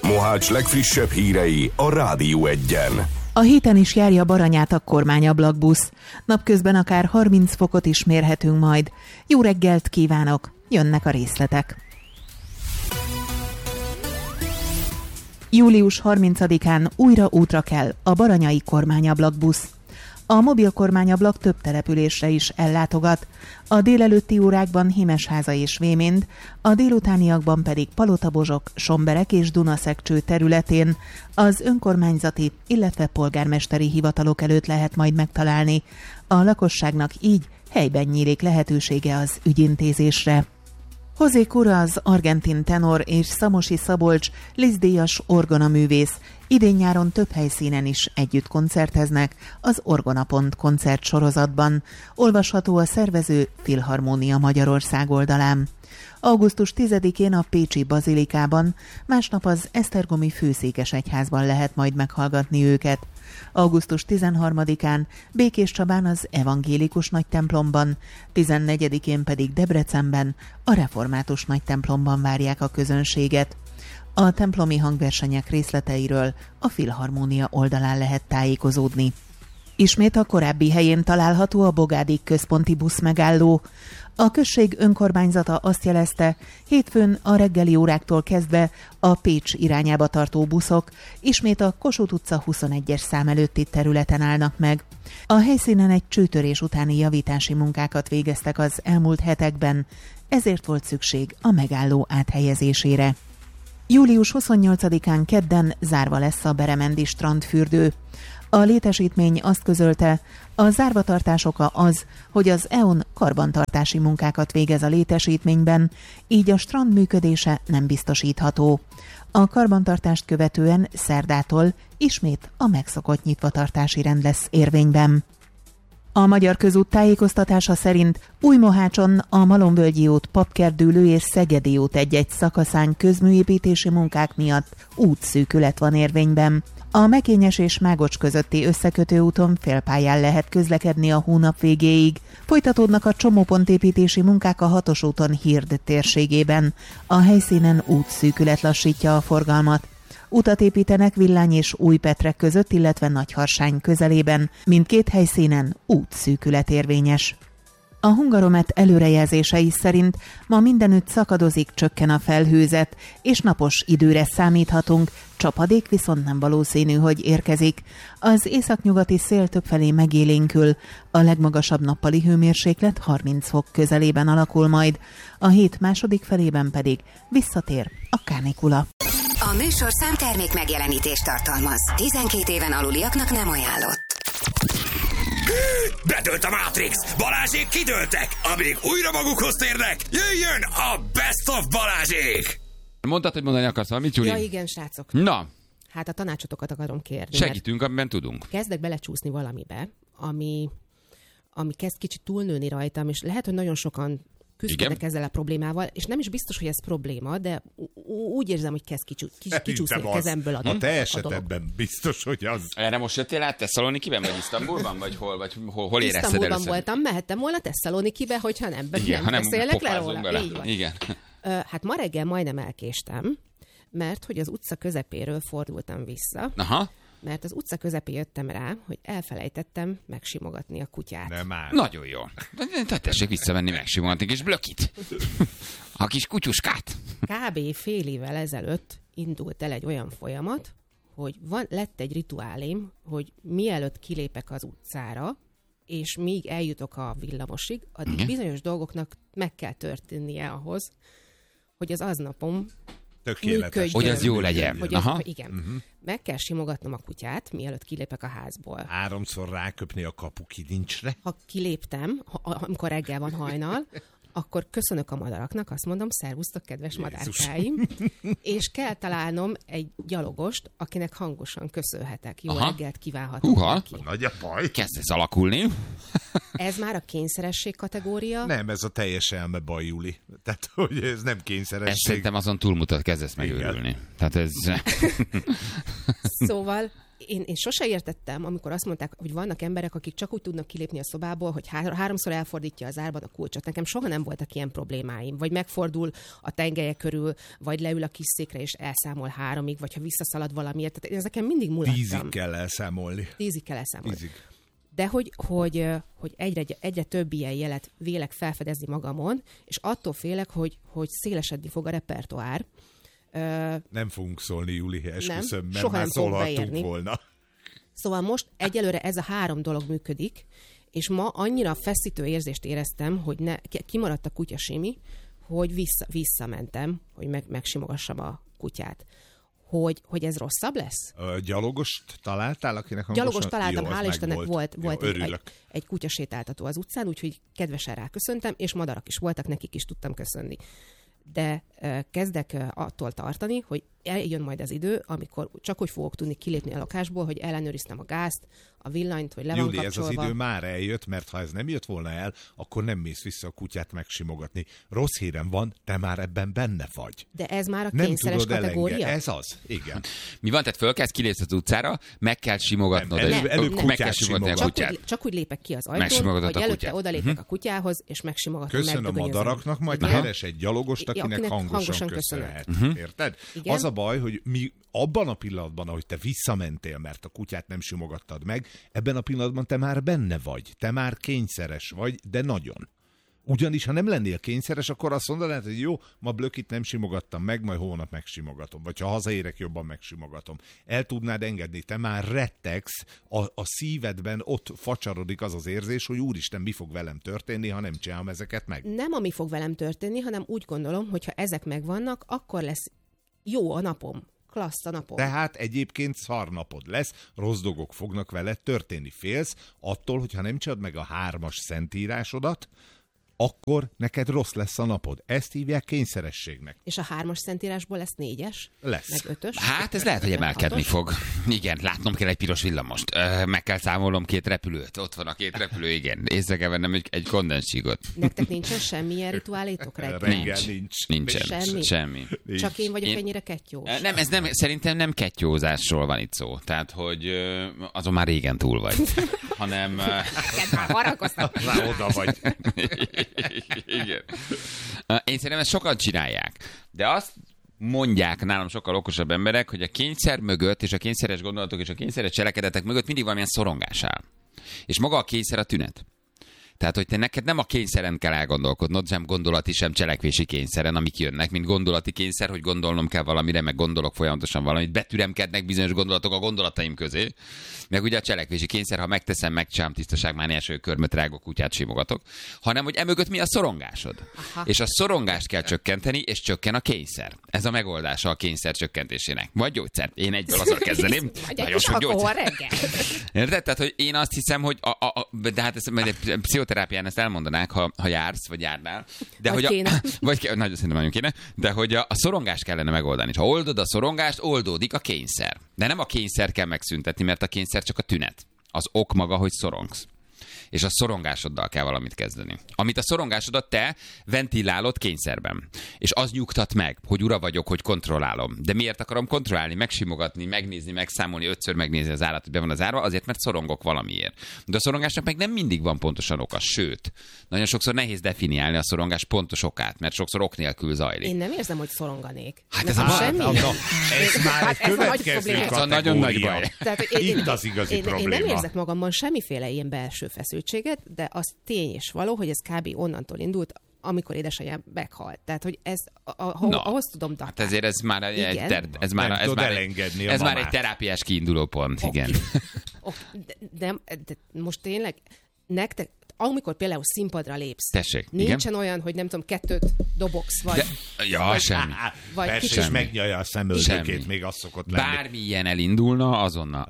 Mohács legfrissebb hírei a Rádió Egyen. A héten is járja Baranyát a kormányablakbusz. Napközben akár 30 fokot is mérhetünk majd. Jó reggelt kívánok! Jönnek a részletek. Július 30-án újra útra kell a baranyai kormányablakbusz. A mobil kormányablak több településre is ellátogat. A délelőtti órákban Himesháza és Vémind, a délutániakban pedig Palotabozsok, Somberek és Dunaszekcső területén az önkormányzati, illetve polgármesteri hivatalok előtt lehet majd megtalálni. A lakosságnak így helyben nyílik lehetősége az ügyintézésre. José Cura az argentin tenor és Szamosi Szabolcs Liszt-díjas orgonaművész. Idén-nyáron több helyszínen is együtt koncerteznek az Orgonapont koncertsorozatban. Olvasható a szervező Filharmónia Magyarország oldalán. Augusztus 10-én a Pécsi Bazilikában, másnap az Esztergomi Főszékesegyházban lehet majd meghallgatni őket. Augusztus 13-án Békéscsabán az Evangélikus Nagytemplomban, 14-én pedig Debrecenben a Református Nagytemplomban várják a közönséget. A templomi hangversenyek részleteiről a Filharmónia oldalán lehet tájékozódni. Ismét a korábbi helyén található a Bogádik központi buszmegálló. A község önkormányzata azt jelezte, hétfőn a reggeli óráktól kezdve a Pécs irányába tartó buszok ismét a Kossuth utca 21-es szám előtti területen állnak meg. A helyszínen egy csőtörés utáni javítási munkákat végeztek az elmúlt hetekben, ezért volt szükség a megálló áthelyezésére. Július 28-án kedden zárva lesz a Beremendi strandfürdő. A létesítmény azt közölte, a zárvatartás oka az, hogy az EON karbantartási munkákat végez a létesítményben, így a strand működése nem biztosítható. A karbantartást követően szerdától ismét a megszokott nyitvatartási rend lesz érvényben. A Magyar Közút tájékoztatása szerint Újmohácson a Malomvölgyi út, Papkerdülő és Szegedi út egy-egy szakaszán közműépítési munkák miatt útszűkület van érvényben. A Mekényes és Mágocs közötti összekötő úton félpályán lehet közlekedni a hónap végéig. Folytatódnak a csomópontépítési munkák a 6-os úton Hird térségében. A helyszínen útszűkület lassítja a forgalmat. Utat építenek Villány és Újpetrek között, illetve Nagyharsány közelében. Mindkét helyszínen útszűkület érvényes. A Hungaromet előrejelzései szerint ma mindenütt szakadozik, csökken a felhőzet, és napos időre számíthatunk, csapadék viszont nem valószínű, hogy érkezik. Az északnyugati szél többfelé megélénkül, a legmagasabb nappali hőmérséklet 30 fok közelében alakul majd, a hét második felében pedig visszatér a kánikula. A műsorszám termék megjelenítést tartalmaz. 12 éven aluliaknak nem ajánlott. Bedőlt a Matrix! Balázsék kidőltek! Amíg újra magukhoz térnek, jöjjön a Best of Balázsék! Mondtad, hogy mondani akarsz valamit, Gyuri? Ja, igen, srácok. Na. Hát a tanácsotokat akarom kérni. Segítünk, amiben tudunk. Kezdek belecsúszni valamibe, ami kezd kicsit túlnőni rajtam, és lehet, hogy nagyon sokan küzdködnek ezzel a problémával, és nem is biztos, hogy ez probléma, de úgy érzem, hogy kezd kicsúszni a kezemből a dolog. A te esetedben biztos, hogy az. Erre most jöttél át Tesszalonikiben, vagy Isztambulban, vagy hol érezted Isztambulban voltam, mehettem volna Tesszalonikibe, hogyha nem beszélnek le róla. Igen. Hát ma reggel majdnem elkéstem, mert hogy az utca közepéről fordultam vissza. Aha. Mert az utca közepén jöttem rá, hogy elfelejtettem megsimogatni a kutyát. Nem áll. Nagyon jó. Tessék visszavenni, megsimogatni kis blökit. A kis kutyuskát. Kb. fél évvel ezelőtt indult el egy olyan folyamat, hogy lett egy rituálém, hogy mielőtt kilépek az utcára, és míg eljutok a villamosig, addig bizonyos dolgoknak meg kell történnie ahhoz, hogy az aznapom tökéletes. Hogy az jó legyen. Igen. Meg kell simogatnom a kutyát, mielőtt kilépek a házból. 3-szor ráköpni a kapukilincsre. Ha kiléptem, amikor reggel van hajnal, akkor köszönök a madaraknak, azt mondom, szervusztok, kedves madárkáim, és kell találnom egy gyalogost, akinek hangosan köszönhetek. Jó reggelt kívánhatok neki. Nagy a baj. Kezd ez alakulni. Ez már a kényszeresség kategória? Nem, ez a teljes elme baj, Juli. Tehát, hogy ez nem kényszeresség. Ez szerintem azon túlmutat, kezdesz megőrülni. Tehát ez... Szóval én sose értettem, amikor azt mondták, hogy vannak emberek, akik csak úgy tudnak kilépni a szobából, hogy háromszor elfordítja az árban a kulcsot. Nekem soha nem voltak ilyen problémáim. Vagy megfordul a tengelye körül, vagy leül a kis székre és elszámol 3-ig, vagy ha visszaszalad valamiért. Tehát ezeken mindig mulattam. 10-ig kell elszámolni. 10-ig kell elszámolni. 10-ig. De hogy egyre több ilyen jelet vélek felfedezni magamon, és attól félek, hogy szélesedni fog a repertoár. Nem fogunk szólni, Juli, esküszöm, mert soha már nem fogok szólhattunk beérni. volna. Szóval most egyelőre ez a 3 dolog működik, és ma annyira feszítő érzést éreztem, hogy kimaradt a kutya Simi, hogy visszamentem, hogy megsimogassam a kutyát. Hogy ez rosszabb lesz? Gyalogost találtál, akinek hangosan? Gyalogos találtam, jó, hál' Istennek volt jó, egy kutyasétáltató az utcán, úgyhogy kedvesen ráköszöntem, és madarak is voltak, nekik is tudtam köszönni. De kezdek attól tartani, hogy eljön majd az idő, amikor csak úgy fogok tudni kilépni a lakásból, hogy ellenőriztem a gázt, a villanyt, hogy le van Júli, kapcsolva. ez az idő már eljött, mert ha ez nem jött volna el, akkor nem mész vissza a kutyát megsimogatni. Rossz hírem van, te már ebben benne vagy. De ez már a Nem kényszeres tudod kategória? Ez az, igen. Mi van, tehát fölkelsz, kilépsz az utcára, meg kell simogatnod. Előbb meg kell kutyát simogatni a simogat. kutyát. Csak úgy lépek ki az ajtón, Megsimogatod hogy a előtte kutyát. odalépek a kutyához, és megsimogatom. Köszön a madaraknak, majd Igen. keres egy gyalogost, akinek hangosan köszönhet. Érted? Igen. Az a baj, hogy mi abban a pillanatban, ahogy te visszamentél, mert a kutyát nem simogattad meg, ebben a pillanatban te már benne vagy, te már kényszeres vagy, de nagyon. Ugyanis, ha nem lennél kényszeres, akkor azt mondanád, hogy jó, ma Blökit nem simogattam meg, majd hónap megsimogatom. Vagy ha hazaérek, jobban megsimogatom. El tudnád engedni, te már rettegsz, a szívedben ott facsarodik az az érzés, hogy úristen, mi fog velem történni, ha nem csinálom ezeket meg. Nem ami fog velem történni, hanem úgy gondolom, hogy ha ezek megvannak, akkor lesz jó a napom. Klassz a napom. Tehát egyébként szarnapod lesz, rossz dolgok fognak veled történni. Félsz attól, hogyha nem csinálod meg a 3-as szentírásodat, akkor neked rossz lesz a napod. Ezt hívják kényszerességnek. És a 3-as szentírásból lesz 4-es? Lesz. Meg 5-ös? Hát ez lehet, hogy emelkedni 6-os? fog. Igen, látnom kell egy piros villamost. Meg kell számolnom 2 repülőt. Ott van a 2 repülő, igen. Észre kell vennem egy kondensígot. Nektek nincsen semmilyen rituálétok reggel? Reggel nincs. Nincsen. Semmi. Csak én vagyok ennyire kettyós. Szerintem nem kettyózásról van itt szó. Tehát, hogy azon már régen túl vagy. Hanem... Már harakoztam. Már oda vagy. Igen. Én szerintem ezt sokan csinálják. De azt mondják nálam sokkal okosabb emberek, hogy a kényszer mögött, és a kényszeres gondolatok, és a kényszeres cselekedetek mögött mindig valamilyen szorongás áll. És maga a kényszer a tünet. Tehát, hogy te neked nem a kényszeren kell elgondolkodnod, sem gondolati, sem cselekvési kényszeren, amik jönnek, mint gondolati kényszer, hogy gondolnom kell valamire, meg gondolok folyamatosan valamit, betüremkednek bizonyos gondolatok a gondolataim közé. Meg ugye a cselekvési kényszer, ha megteszem, megcsinálom tisztaságmániás, hogy körmöt rágok, kutyát simogatok, hanem hogy emögött mi a szorongásod. Aha. És a szorongást kell csökkenteni, és csökken a kényszer. Ez a megoldása a kényszer csökkentésének. Vagy gyógyszer. Én egyből azzal kezdeném. Nagyon sok gyógyszer. Érted? Tehát, hogy én azt hiszem, hogy de hát ezt pszichoterápián ezt elmondanák, ha jársz, vagy járnál. De vagy hogy kéne. Nagyon szerintem nagyon kéne. De hogy a szorongást kellene megoldani. És ha oldod a szorongást, oldódik a kényszer. De nem a kényszer kell megszüntetni, mert a kényszer csak a tünet. Az ok maga, hogy szorongsz. És a szorongásoddal kell valamit kezdeni. Amit a szorongásodat te ventilálod kényszerben. És az nyugtat meg, hogy ura vagyok, hogy kontrollálom. De miért akarom kontrollálni, megsimogatni, megnézni, megszámolni, 5-ször megnézni az állat, hogy be van az árva? Azért, mert szorongok valamiért. De a szorongásnak meg nem mindig van pontosan oka. Sőt, nagyon sokszor nehéz definiálni a szorongás pontos okát, mert sokszor ok nélkül zajlik. Én nem érzem, hogy szoronganék. Hát Nekem ez a semmi. Ez már egy ez a nagy következő probléma. Ez a nagyon nagy baj. Tehát, hogy Itt az igazi én probléma. nem érzek magamban semmiféle ilyen belső feszültséget, de az tény és való, hogy ez kb. Onnantól indult, amikor édesanyám meghalt. Tehát, hogy ez ahhoz tudom datálni. Hát ezért ez már ez már egy terápiás kiinduló pont, igen. De most tényleg nektek, amikor például színpadra lépsz, Tessék, nincsen olyan, hogy nem tudom, 2 dobogsz, vagy... Semmi. Vagy persze, kicsit- és megnyalja a szemöldökét, még az szokott lenni. Bármi ilyen elindulna, azonnal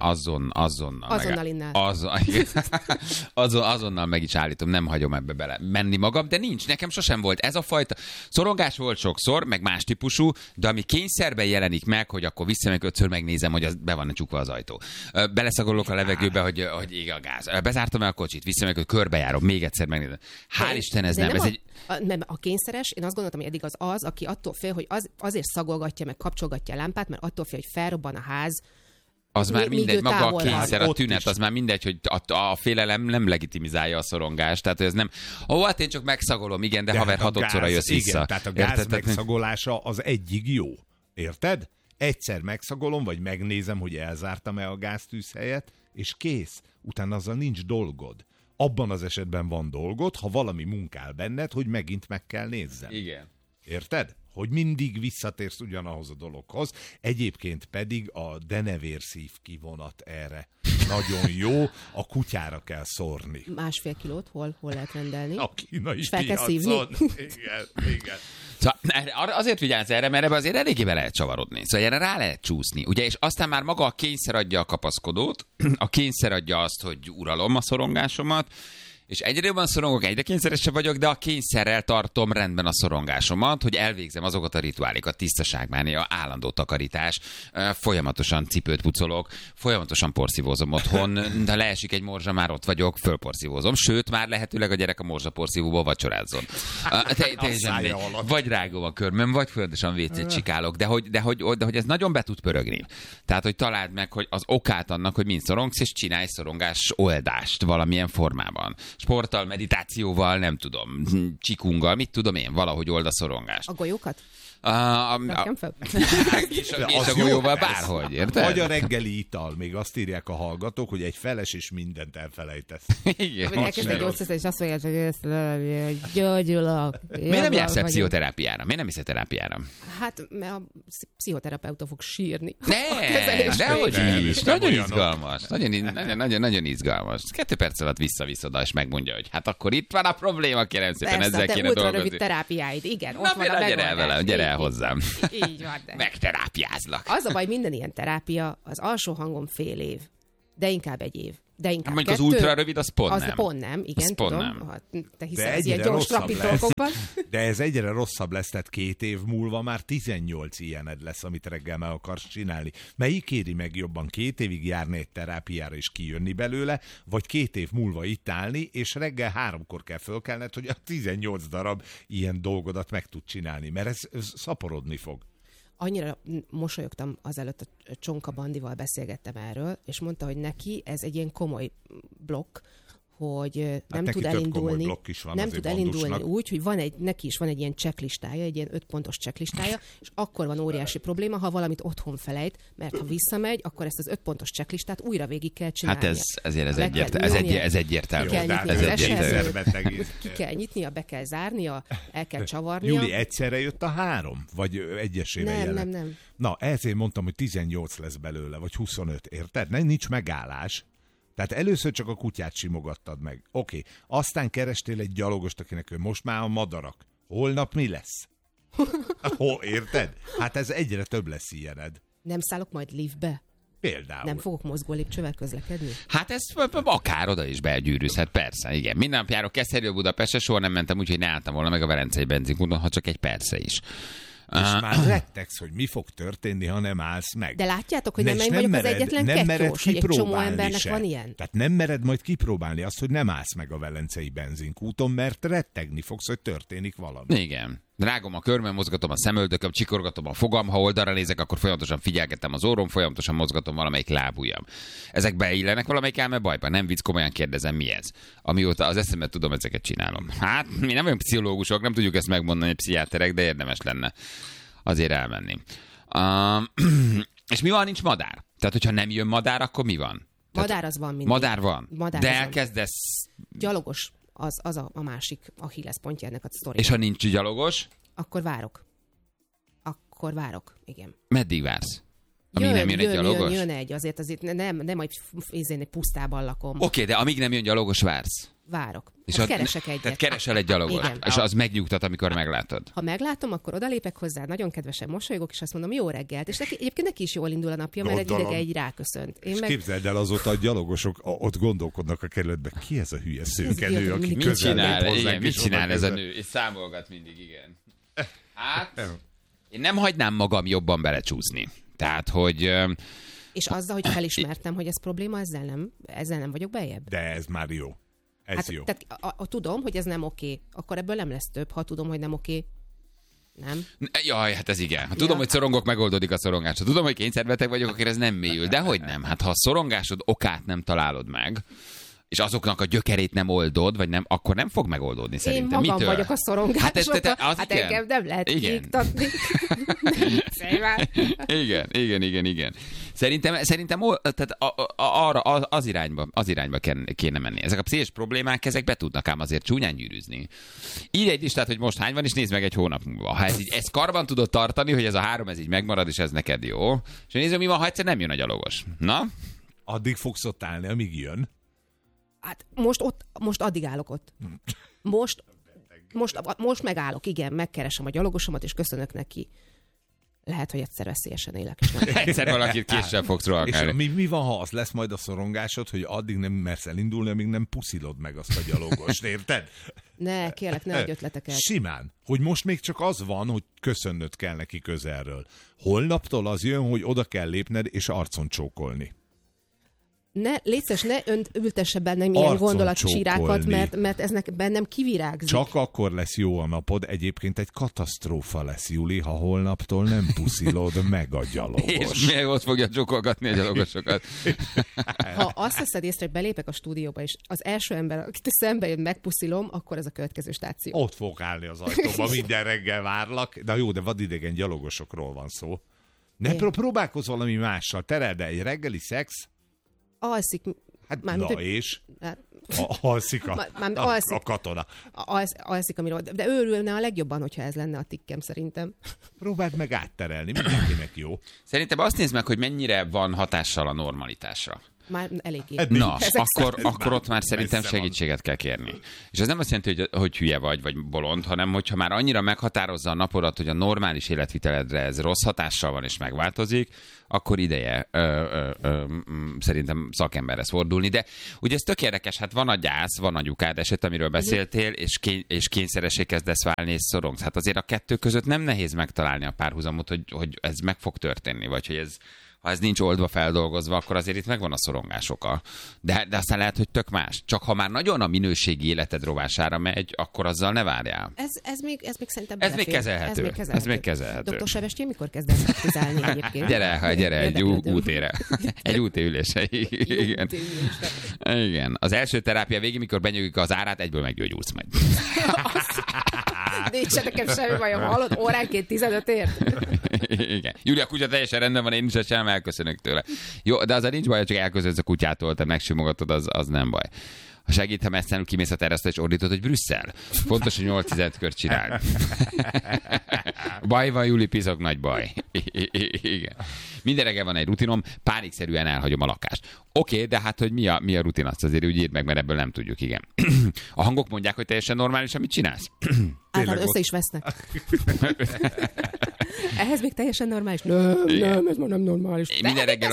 azonnal meg is állítom, nem hagyom ebbe bele menni magam, de nincs, nekem sosem volt ez a fajta. Szorongás volt sokszor, meg más típusú, de ami kényszerben jelenik meg, hogy akkor visszamegyek 5-ször megnézem, hogy be van csukva az ajtó. Beleszagolok a levegőbe, hogy ég a gáz. Bezártam el a kocsit, visszamegyek, hogy körbejárok, még egyszer megnézem. Hál' Isten ez de nem. Nem, a kényszeres, én azt gondoltam, hogy eddig az, aki attól fél, hogy azért szagolgatja, meg kapcsolgatja a lámpát, mert attól fél, hogy felrobban a ház, Az már mindegy, ő maga a távol kényszer, áll. a Ott tünet, is. az már mindegy, hogy a félelem nem legitimizálja a szorongást. Tehát ez nem, hát én csak megszagolom, igen, de haver hát a hatodszorra gáz- jössz vissza. Igen, tehát a gáz Érted? Tehát- megszagolása az egyig jó. Érted? Egyszer megszagolom, vagy megnézem, hogy elzártam-e a gáztűzhelyet, és kész. Utána azzal nincs dolgod. Abban az esetben van dolgod, ha valami munkál benned, hogy megint meg kell nézzem. Igen. Érted? Hogy mindig visszatérsz ugyanahoz a dologhoz. Egyébként pedig a denevérszív kivonat erre nagyon jó, a kutyára kell szórni. 1,5 kilót hol lehet rendelni? A kínai És fel kell piacon. Igen. Szóval azért vigyázz erre, mert ebbe azért eléggé be lehet csavarodni. Szóval erre rá lehet csúszni. Ugye, és aztán már maga a kényszer adja a kapaszkodót, a kényszer adja azt, hogy uralom a szorongásomat, és egyre jobban szorongok, egyre kényszeresebb vagyok, de a kényszerrel tartom rendben a szorongásomat, hogy elvégzem azokat a rituálékat, tisztaságmánia, állandó takarítás, folyamatosan cipőt pucolok, folyamatosan porszívózom otthon, de leesik egy morzsa, már ott vagyok, fölporszívózom, sőt, már lehetőleg a gyerek a morzsa porszívóból vacsorázzon. Teljesen mindegy. Vagy rágom a körmöm, vagy folyamatosan WC-t csikálok, de hogy ez nagyon be tud pörögni. Tehát, hogy találd meg, hogy az okát annak, hogy mind szorongsz, és csinálj szorongás oldást valamilyen formában. Sporttal, meditációval, nem tudom, csikunggal, mit tudom én, valahogy old a szorongást. A golyókat? Rakjam fel? És a golyóval bárhogy, érted? Vagy a reggeli ital, még azt írják a hallgatók, hogy egy feles és mindent elfelejtesz. Igen. Vagy elkezd egy gyógyszert, és azt mondja, hogy ezt gyógyulok. Miért nem jársz el pszichoterápiára? Miért nem hiszel terápiára? Hát, mert a pszichoterapeuta fog sírni. Ne, dehogy is. nem Nagyon olyanok. izgalmas. Nagyon izgalmas. 2 perc alatt visszavisz oda, és megmondja, hogy hát akkor itt van a probléma, kérem szépen, Persze, ezzel te kéne ultra dolgozni. rövid terápiáid, igen, ott Na, van a gyere el megoldás. velem, gyere el Így, hozzám. Így van, de. Megterápiázlak. Az a baj, minden ilyen terápia, az alsó hangon fél év, de inkább egy év. De inkább Mondjuk az 2. ultra rövid, az pont Az nem. pont nem, igen, Az pont tudom. nem. Ha te De hiszel az ilyen egyre gyors rosszabb rapid lesz. dolgokban. De ez egyre rosszabb lesz, tehát 2 év múlva már 18 ilyened lesz, amit reggel meg akarsz csinálni. Melyik éri meg jobban, 2 évig járni egy terápiára és kijönni belőle, vagy 2 év múlva itt állni, és reggel 3-kor kell fölkelned, hogy a 18 darab ilyen dolgodat meg tud csinálni, mert ez szaporodni fog. Annyira mosolyogtam azelőtt, a Csonka Bandival beszélgettem erről, és mondta, hogy neki ez egy ilyen komoly blokk, hogy nem neki tud több komoly elindulni, blokk is van nem azért tud elindulni Bandusnak. úgy, hogy neki is van egy ilyen checklistája, egy ilyen 5 pontos checklistája, és akkor van óriási probléma, ha valamit otthon felejt, mert ha visszamegy, akkor ezt az 5 pontos checklistát újra végig kell Hát csinálni. ez egyértelmű. Kell de nyitni hát az ez egy eset. szerbeteg. Ki kell nyitnia, be kell zárnia, el kell csavarnia. Júli, egyszerre jött a 3? Vagy egyesével jelent? Nem. Na, ezért mondtam, hogy 18 lesz belőle, vagy 25, érted? Nincs megállás. Tehát először csak a kutyát simogattad meg. Oké. Aztán kerestél egy gyalogost, akinek most már a madarak. Holnap mi lesz? Érted? Hát ez egyre több lesz ilyened. Nem szállok majd liftbe? Például. Nem fogok mozgó lépcsővel közlekedni? Hát ez akár oda is begyűrűzhet, persze, igen. Minden nap járok Keszthelyről Budapestre, soha nem mentem úgy, hogy ne álltam volna meg a Velencei benzinkúton, ha csak egy perce is. És már rettegsz, hogy mi fog történni, ha nem állsz meg. De látjátok, hogy Ne, nem és én vagyok az egyetlen nem mered kettyós, hogy egy csomó kipróbálni embernek se. van ilyen? Tehát nem mered majd kipróbálni azt, hogy nem állsz meg a Velencei benzinkúton, mert rettegni fogsz, hogy történik valami. Igen. Rágom a körmöm, mozgatom a szemöldököm, csikorgatom a fogam, ha oldalra nézek, akkor folyamatosan figyelgetem az orrom, folyamatosan mozgatom valamelyik lábujjam. Ezek beillenek valamelyik elme bajban? Nem vicc, komolyan kérdezem, mi ez? Amióta az eszemet tudom, ezeket csinálom. Hát, mi nem olyan pszichológusok, nem tudjuk ezt megmondani, pszichiáterek, de érdemes lenne azért elmenni. És mi van, nincs madár? Tehát, hogyha nem jön madár, akkor mi van? Madár az van mindig. Madár van. Madár de az van. elkezdesz... Gyalogos, az a másik Achilles pontja ennek a sztorinak. És ha nincs gyalogos, Akkor várok, igen. meddig vársz? Amíg nem jön egy gyalogos? Jön egy, azért nem majd egy pusztában lakom. Oké, de amíg nem jön gyalogos, vársz. Várok. És Hát keresek egyet. Tehát keresel egy gyalogost, Igen. és az megnyugtat, amikor meglátod. Ha meglátom, akkor odalépek hozzá, nagyon kedvesen mosolygok, és azt mondom, jó reggelt. És egyébként neki is jól indul a napja, mert egy Gondolom. idege így ráköszönt. Én És meg képzeld el, azóta a gyalogosok ott gondolkodnak a kerületben, ki ez a hülye szőkenő, Ez aki mit Mit közel csinál, lép igen, hozzánk, mit és csinál oda ez a közel. nő? És számolgat mindig, igen. Hát, én nem hagynám magam jobban belecsúszni. Tehát, hogy... és azzal, hogy felismertem, hogy ez probléma, ezzel nem vagyok bejebb. De ez már jó. Ez Hát, jó. tehát tudom, hogy ez nem oké, akkor ebből nem lesz több, ha tudom, hogy nem oké. Nem? Jaj, hát ez igen. Tudom, hogy szorongok, megoldódik a szorongásod. Tudom, hogy kényszerbeteg vagyok, akkor ez nem mélyül. De hogy nem? Hát ha a szorongásod okát nem találod meg, és azoknak a gyökerét nem oldod, vagy nem, akkor nem fog megoldódni szerintem. Én magam vagyok a szorongások. Hát engem nem lehet kiiktatni. Igen. Szerintem tehát arra, az irányba kéne menni. Ezek a pszichés problémák, ezek be tudnak ám azért csúnyán gyűrűzni. Így egy listát, hogy most hány van, és nézd meg egy hónap múlva. Ha ez karban tudod tartani, hogy ez a 3 ez így megmarad, és ez neked jó. És nézd, mi van, ha egyszer nem jön a gyalogos. Na? Addig fogsz ott állni, amíg jön. Hát most addig állok ott. Most megállok, igen, megkeresem a gyalogosomat, és köszönök neki. Lehet, hogy egyszer veszélyesen élek. Egyszer valakit késsel fogsz rohakálni. És mi van, ha az lesz majd a szorongásod, hogy addig nem mersz elindulni, amíg nem puszilod meg azt a gyalogost, érted? Ne, kérlek, ne adj ötleteket. Simán. Hogy most még csak az van, hogy köszönnöd kell neki közelről. Holnaptól az jön, hogy oda kell lépned, és arcon csókolni. Légy szíves, ne ültesse bennem ilyen gondolatsírákat, mert ez bennem kivirágzik. Csak akkor lesz jó a napod, egyébként egy katasztrófa lesz, Juli, ha holnaptól nem puszilod meg a gyalogos. És még ott fogja csókolgatni a gyalogosokat. Ha azt veszed észre, hogy belépek a stúdióba, és az első ember, akit szembe jön, megpuszilom, akkor ez a következő stáció. Ott fog állni az ajtóba, minden reggel várlak. De jó, de vadidegen gyalogosokról van szó. Ne próbálkozz valami mással, tereld el egy reggeli szex. Alszik. Hát na és? Alszik a katona. Alszik, amiről. De őrülne a legjobban, hogyha ez lenne a tikkem, szerintem. Próbáld meg átterelni, mindenkinek jó. Szerintem azt nézd meg, hogy mennyire van hatással a normalitásra. Már eléggé. Na, akkor ott már szerintem segítséget kell kérni. És ez nem azt jelenti, hogy hülye vagy bolond, hanem hogyha már annyira meghatározza a napodat, hogy a normális életviteledre ez rossz hatással van és megváltozik, akkor ideje szerintem szakemberhez fordulni. De ugye ez tök érdekes, hát van a gyász, van a nyukád eset, amiről beszéltél, és kényszeressé kezdesz válni, és szorongsz. Hát azért a kettő között nem nehéz megtalálni a párhuzamot, hogy ez meg fog történni, vagy hogy ha ez nincs oldva, feldolgozva, akkor azért itt megvan a szorongás oka. De aztán lehet, hogy tök más. Csak ha már nagyon a minőségi életed rovására megy, akkor azzal ne várjál. Ez még szerintem ez még kezelhető. Ez még kezelhető. Dr. Sebestyén mikor kezd el praktizálni egyébként? Gyere egy útére. Egy útéülésre. Igen. Az első terápia végén, mikor benyögik az árát, egyből meggyógyulsz majd. Nincs se nekem semmi bajom, hallod? Óránként 15-ért? Igen. Júlia, a kutya teljesen rendben van, én is sem elköszönök tőle. Jó, de az nincs baj, csak elköszönsz a kutyától, te megsimogatod, az nem baj. Ha segít, ha messzenül kimész a terasztra, és ordítod, hogy Brüsszel. Fontos, hogy 8 kört csinál. Baj van, Juli, pizog, nagy baj. Igen. Minden reggel van egy rutinom, pánikszerűen elhagyom a lakást. Oké, de hát, hogy mi a rutin, azt azért úgy írd meg, mert ebből nem tudjuk, igen. A hangok mondják, hogy teljesen normális, amit csinálsz. Általában össze is vesznek. Ehhez még teljesen normális? Nem, ez már nem normális. Minden reggel,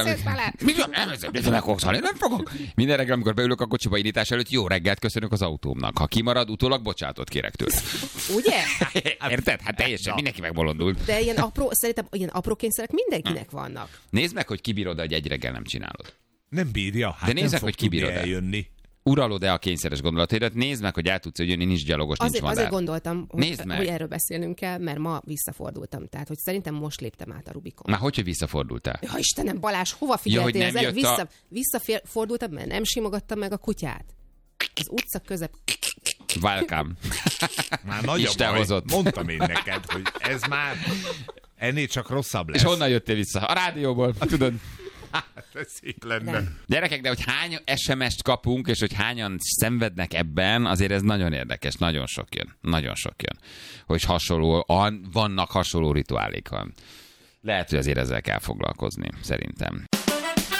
nem fogok. Minden reggel, amikor beülök a kocsiba indítás előtt, jó reggelt köszönök az autómnak. Ha kimarad, utólag bocsánatot kérek tőle. Ugye? Érted? Hát teljesen mindenki megbolondult. De szerintem ilyen apró kényszerek mindenkinek vannak. Nézd meg, hogy kibírod, hogy egy reggel nem csinálod. Nem bírja, hát de nézd meg, hogy kibírod eljönni. Uralod-e a kényszeres gondolataidat? Nézd meg, hogy el tudsz jönni, nincs gyalogos, nincs madár. Azért gondoltam, hogy erről beszélnünk kell, mert ma visszafordultam. Tehát, hogy szerintem most léptem át a Rubikon. Már hogy visszafordultál? Ja, Istenem, Balázs, hova figyeltél? Visszafordultam, mert nem simogattam meg a kutyát. Az utca közep. Welcome. Már nagy Isten hozott. Mondtam én neked, hogy ez már ennél csak rosszabb lesz. És honnan jöttél vissza? A rádióból, tudod. Hát ez szép lenne. Nem. Gyerekek, de hogy hány SMS-t kapunk, és hogy hányan szenvednek ebben, azért ez nagyon érdekes, nagyon sok jön. Hogy vannak hasonló rituálék van. Lehet, hogy azért ezzel kell foglalkozni, szerintem.